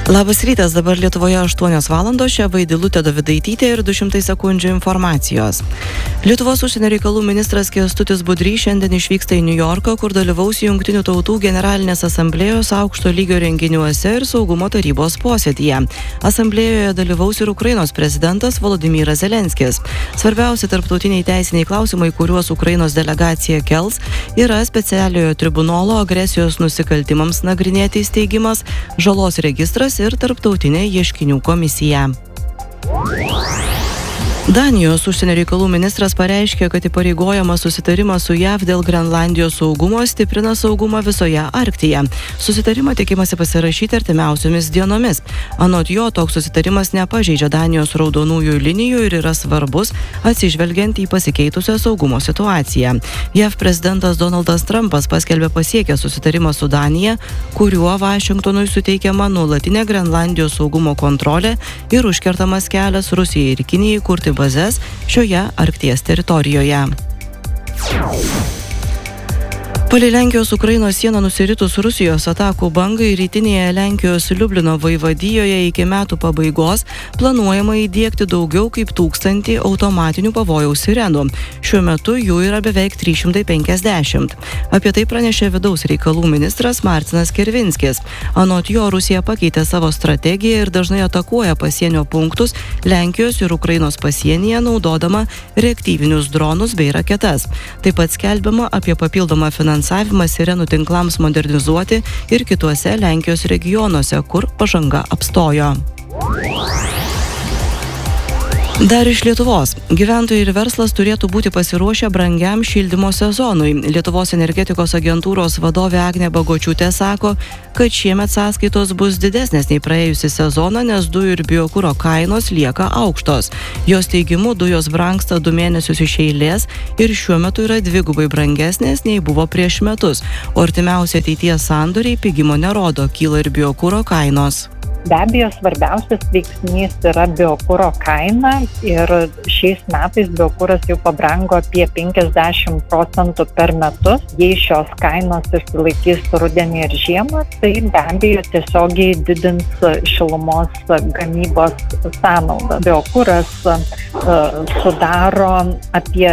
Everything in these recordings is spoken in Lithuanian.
Labas rytas, dabar Lietuvoje 8 valandos, čia Vaidilutė Dovidaitytė ir 200 sekundžių informacijos. Lietuvos užsienio reikalų ministras Kęstutis Budrys šiandien išvyksta į Niujorką, kur dalyvaus Jungtinių tautų generalinės asamblėjos aukšto lygio renginiuose ir saugumo tarybos posėdyje. Asamblėjoje dalyvaus ir Ukrainos prezidentas Volodymyras Zelenskis. Svarbiausi tarptautiniai teisiniai klausimai, kuriuos Ukrainos delegacija kels, yra specialiojo tribunolo agresijos nusikaltimams nagrinėti įsteigimas, žalos registras ir tarptautinė ieškinių komisija. Danijos užsienio reikalų ministras pareiškė, kad įpareigojamas susitarimas su JAV dėl Grenlandijos saugumo stiprina saugumą visoje Arktyje. Susitarimą tikimasi pasirašyti artimiausiomis dienomis. Anot jo, toks susitarimas nepažeidžia Danijos raudonųjų linijų ir yra svarbus atsižvelgiant į pasikeitusią saugumo situaciją. JAV prezidentas Donaldas Trumpas paskelbė pasiekę susitarimą su Danija, kuriuo Vašingtonui suteikiama nuolatinė Grenlandijos saugumo kontrolė ir užkertamas kelias Rusijai ir Kinijai kurti bazes šioje Arkties teritorijoje. Palei Lenkijos Ukrainos sieną nusiritus Rusijos atakų bangai rytinėje Lenkijos Liublino vaivadijoje iki metų pabaigos planuojama įdiegti daugiau kaip 1000 automatinių pavojaus sirenų. Šiuo metu jų yra beveik 350. Apie tai pranešė vidaus reikalų ministras Martinas Kervinskis. Anot jo, Rusija pakeitė savo strategiją ir dažnai atakuoja pasienio punktus Lenkijos ir Ukrainos pasienyje naudodama reaktyvinius dronus bei raketas. Taip pat skelbiama apie papildomą finansavimą sirenų tinklams modernizuoti ir kituose Lenkijos regionuose, kur pažanga apstojo. Dar iš Lietuvos. Gyventojai ir verslas turėtų būti pasiruošę brangiam šildymo sezonui. Lietuvos energetikos agentūros vadovė Agnė Bagočiūtė sako, kad šiemet sąskaitos bus didesnės nei praėjusį sezoną, nes dujų ir biokuro kainos lieka aukštos. Jos teigimu, dujos brangsta 2 mėnesius iš eilės ir šiuo metu yra 2 brangesnės nei buvo prieš metus. O artimiausia ateities sandoriai pigimo nerodo, kyla ir biokuro kainos. Be abejo, svarbiausias veiksnys yra biokuro kaina ir šiais metais biokuras jau pabrango apie 50% per metus. Jei šios kainos išsilaikys rudenį ir žiemą, tai be abejo tiesiogiai didins šilumos gamybos sąnaudą. Biokuras sudaro apie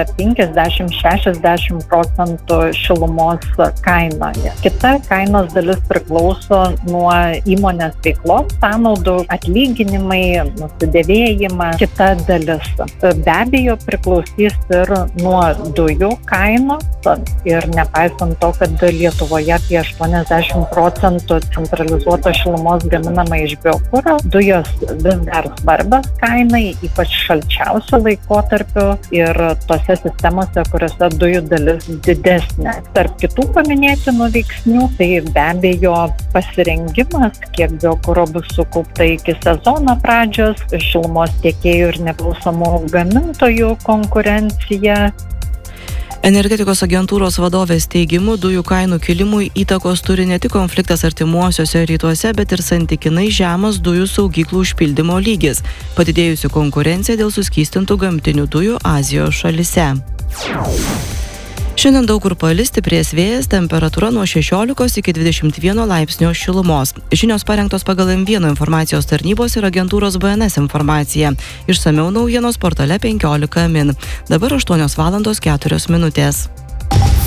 50-60% šilumos kainoje. Kita kainos dalis priklauso nuo įmonės veiklos sąnaudų, atlyginimai, nusidėvėjimą, kita dalis. Be abejo, priklausys ir nuo dujų kainos ir nepaisant to, kad Lietuvoje apie 80% centralizuotos šilumos gaminama iš biokuro, dujos vis dar svarbios kainai, ypač šalčiausiu laikotarpiu ir tose sistemose, kuriuose dujų dalis didesnė. Tarp kitų paminėtinų veiksnių, tai be abejo pasirengimas, kiek biokuro bus sukaupta iki sezono pradžios, šilumos tiekėjų ir nepriklausomų gamintojų konkurencija. Energetikos agentūros vadovės teigimu, dujų kainų kilimui įtakos turi ne tik konfliktas artimuosiuose rytuose, bet ir santykinai žemas dujų saugyklų užpildymo lygis, padidėjusi konkurencija dėl suskystintų gamtinių dujų Azijos šalyse. Šiandien daug kur palis, stiprės vėjas, temperatūra nuo 16 iki 21 laipsnio šilumos. Žinios parengtos pagal M1 informacijos tarnybos ir agentūros BNS informaciją. Išsamiau naujienos portale 15 min. Dabar 8 valandos 4 minutės.